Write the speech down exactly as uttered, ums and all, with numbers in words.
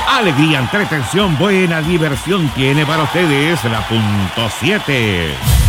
Alegría, entretención, buena diversión tiene para ustedes la punto siete.